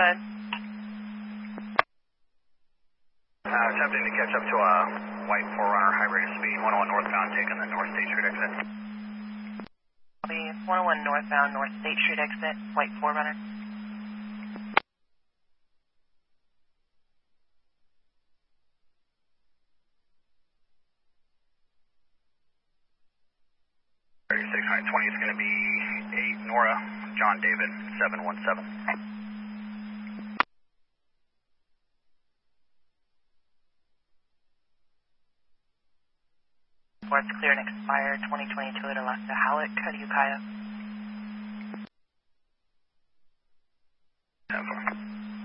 Good. Attempting to catch up to a white 4Runner, high rate of speed, 101 northbound, taking the North State Street exit. Copy, 101 northbound, North State Street exit, white 4Runner. High 20 is going to be 8 Nora, John David, 717. Reports clear and expire 2022 at Alaska Halleck, Kodiukaya.